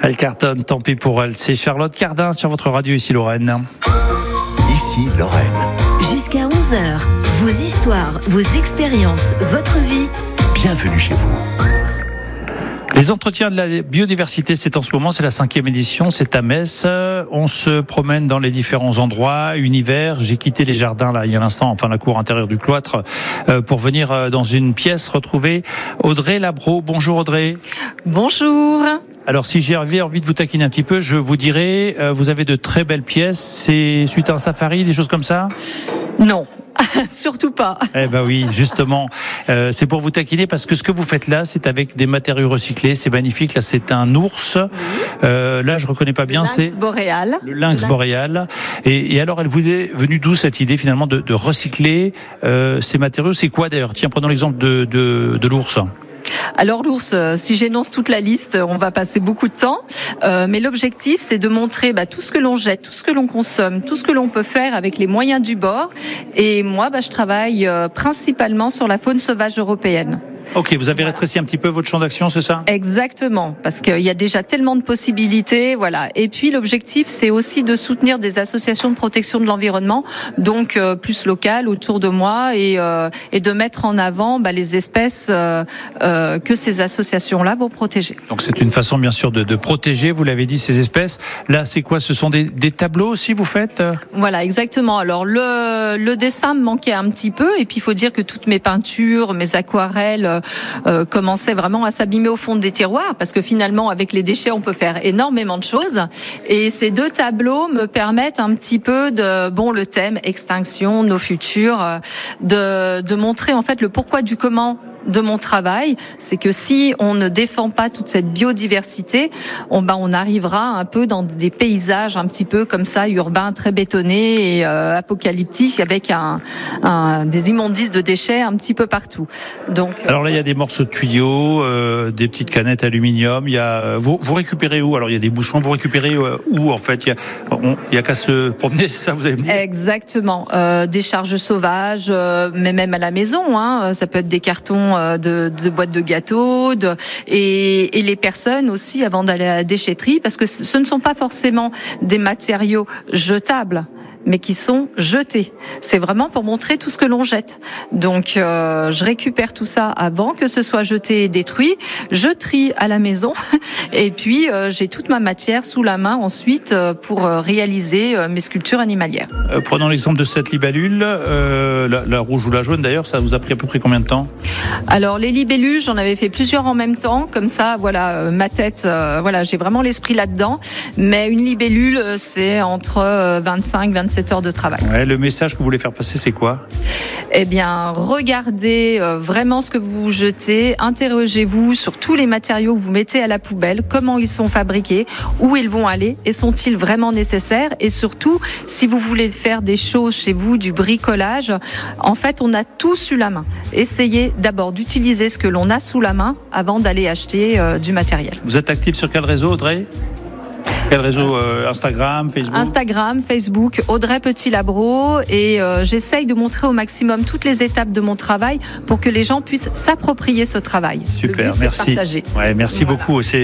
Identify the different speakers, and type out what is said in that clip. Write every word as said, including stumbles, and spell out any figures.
Speaker 1: Elle cartonne, tant pis pour elle. C'est Charlotte Cardin sur votre radio, ici Lorraine.
Speaker 2: Ici Lorraine.
Speaker 3: Jusqu'à onze heures, vos histoires, vos expériences, votre vie.
Speaker 2: Bienvenue chez vous.
Speaker 1: Les entretiens de la biodiversité, c'est en ce moment, c'est la cinquième édition, c'est à Metz. On se promène dans les différents endroits, univers. J'ai quitté les jardins là il y a l'instant, enfin la cour intérieure du cloître, pour venir dans une pièce retrouver Audrey Labro. Bonjour Audrey.
Speaker 4: Bonjour.
Speaker 1: Alors si j'ai envie de vous taquiner un petit peu, je vous dirais, vous avez de très belles pièces. C'est suite à un safari, des choses comme ça ?
Speaker 4: Non. Surtout pas.
Speaker 1: Eh ben oui, justement, euh, c'est pour vous taquiner parce que ce que vous faites là, c'est avec des matériaux recyclés, c'est magnifique. Là, c'est un ours. Euh, là, je reconnais pas bien.
Speaker 4: Le
Speaker 1: c'est
Speaker 4: lynx boréal.
Speaker 1: Le lynx boréal. Et, et alors, elle vous est venue d'où cette idée finalement de, de recycler euh, ces matériaux ? C'est quoi d'ailleurs ? Tiens, prenons l'exemple de, de, de l'ours.
Speaker 4: Alors l'ours, si j'énonce toute la liste, on va passer beaucoup de temps. Euh, mais l'objectif, c'est de montrer bah, tout ce que l'on jette, tout ce que l'on consomme, tout ce que l'on peut faire avec les moyens du bord. Et moi, bah, je travaille euh, principalement sur la faune sauvage européenne.
Speaker 1: Ok, vous avez rétréci un petit peu votre champ d'action, c'est ça ?
Speaker 4: Exactement, parce qu'il y a déjà tellement de possibilités, voilà. Et puis l'objectif, c'est aussi de soutenir des associations de protection de l'environnement, donc euh, plus locales autour de moi, et, euh, et de mettre en avant bah, les espèces euh, euh, que ces associations-là vont protéger.
Speaker 1: Donc c'est une façon bien sûr de, de protéger, vous l'avez dit, ces espèces. Là, c'est quoi ? Ce sont des, des tableaux aussi, vous faites ?
Speaker 4: Voilà, exactement. Alors le, le dessin me manquait un petit peu, et puis il faut dire que toutes mes peintures, mes aquarelles, Euh, commençait vraiment à s'abîmer au fond des tiroirs parce que finalement avec les déchets on peut faire énormément de choses et ces deux tableaux me permettent un petit peu de bon le thème extinction, nos futurs, de, de montrer en fait le pourquoi du comment de mon travail, c'est que si on ne défend pas toute cette biodiversité, on, ben, on arrivera un peu dans des paysages un petit peu comme ça, urbains, très bétonnés et euh, apocalyptiques, avec un, un, des immondices de déchets un petit peu partout. Donc,
Speaker 1: alors là, il y a des morceaux de tuyaux, euh, des petites canettes aluminium. Il y a, vous, vous récupérez où ? Alors il y a des bouchons. Vous récupérez euh, où en fait ? Il y a, on, il y a qu'à se promener, c'est ça vous allez me dire ?
Speaker 4: Exactement. Euh, des charges sauvages, euh, mais même à la maison. Hein, ça peut être des cartons De, de boîtes de gâteaux, de, et, et les personnes aussi avant d'aller à la déchetterie, parce que ce ne sont pas forcément des matériaux jetables, mais qui sont jetés. C'est vraiment pour montrer tout ce que l'on jette. Donc, euh, je récupère tout ça avant que ce soit jeté et détruit. Je trie à la maison et puis euh, j'ai toute ma matière sous la main ensuite euh, pour réaliser euh, mes sculptures animalières.
Speaker 1: Euh, prenons l'exemple de cette libellule, euh, la, la rouge ou la jaune d'ailleurs, ça vous a pris à peu près combien de temps ?
Speaker 4: Alors, les libellules, j'en avais fait plusieurs en même temps. Comme ça, voilà, euh, ma tête, euh, voilà, j'ai vraiment l'esprit là-dedans. Mais une libellule, c'est entre euh, vingt-cinq vingt-sept heures de travail.
Speaker 1: Ouais, le message que vous voulez faire passer, c'est quoi ?
Speaker 4: Eh bien, regardez euh, vraiment ce que vous jetez, interrogez-vous sur tous les matériaux que vous mettez à la poubelle, comment ils sont fabriqués, où ils vont aller et sont-ils vraiment nécessaires ? Et surtout, si vous voulez faire des choses chez vous, du bricolage, en fait, on a tout sous la main. Essayez d'abord d'utiliser ce que l'on a sous la main avant d'aller acheter euh, du matériel.
Speaker 1: Vous êtes actif sur quel réseau, Audrey ? Quel réseau ? euh, Instagram, Facebook ?
Speaker 4: Instagram, Facebook, Audrey Petit-Labro, et euh, j'essaye de montrer au maximum toutes les étapes de mon travail pour que les gens puissent s'approprier ce travail.
Speaker 1: Super,
Speaker 4: Le but,
Speaker 1: merci.
Speaker 4: c'est de partager.
Speaker 1: Ouais, merci
Speaker 4: Voilà.
Speaker 1: beaucoup. C'est